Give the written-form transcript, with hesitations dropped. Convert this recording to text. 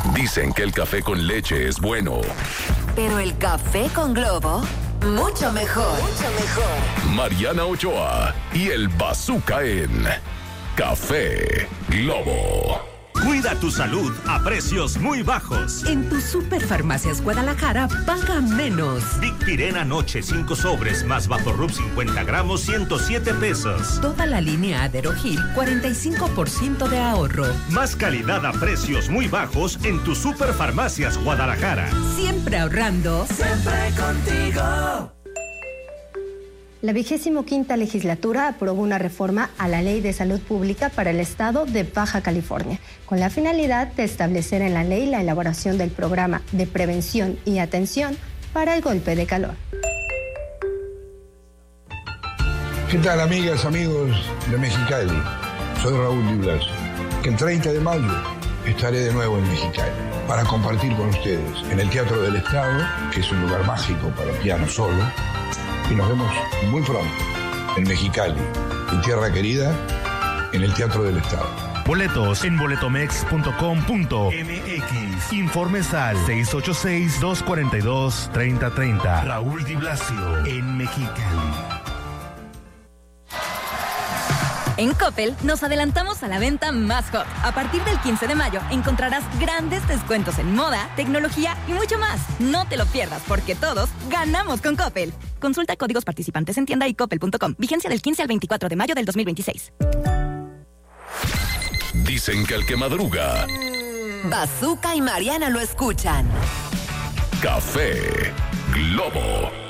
Dicen que el café con leche es bueno. Pero el café con Globo, mucho mejor. Mucho mejor. Mariana Ochoa y el Bazooka en Café Globo. Cuida tu salud a precios muy bajos. En tu Superfarmacias Guadalajara, paga menos. Vicpirena Noche, 5 sobres, más Vaporub 50 gramos, 107 pesos. Toda la línea Aderogil, 45% de ahorro. Más calidad a precios muy bajos en tu Superfarmacias Guadalajara. Siempre ahorrando. Siempre contigo. La 25ª legislatura aprobó una reforma a la Ley de Salud Pública para el Estado de Baja California, con la finalidad de establecer en la ley la elaboración del programa de prevención y atención para el golpe de calor. ¿Qué tal, amigas, amigos de Mexicali? Soy Raúl Di Blasio, que el 30 de mayo estaré de nuevo en Mexicali para compartir con ustedes en el Teatro del Estado, que es un lugar mágico para piano solo. Y nos vemos muy pronto en Mexicali, en tierra querida, en el Teatro del Estado. Boletos en boletomex.com.mx. Informes al 686-242-3030. Raúl Di Blasio en Mexicali. En Coppel nos adelantamos a la venta más hot. A partir del 15 de mayo encontrarás grandes descuentos en moda, tecnología y mucho más. No te lo pierdas porque todos ganamos con Coppel. Consulta códigos participantes en tienda y coppel.com. Vigencia del 15 al 24 de mayo del 2026. Dicen que el que madruga, Bazooka y Mariana lo escuchan. Café Globo.